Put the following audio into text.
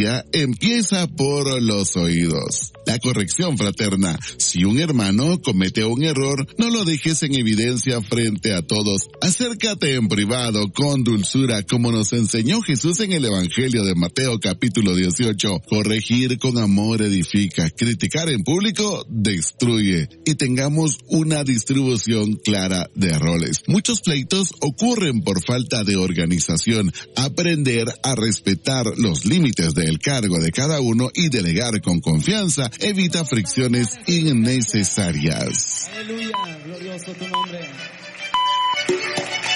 disciplinaria empieza por los oídos. La corrección fraterna. Si un hermano comete un error, no lo dejes en evidencia frente a todos. Acércate en privado con dulzura, como nos enseñó Jesús en el Evangelio de Mateo capítulo 18. Corregir con amor edifica, criticar en público destruye. Y tengamos una distribución clara de roles. Muchos pleitos ocurren por falta de organización. Aprender a respetar los límites del cargo de cada uno y delegar con confianza evita fricciones innecesarias. Aleluya, glorioso tu nombre.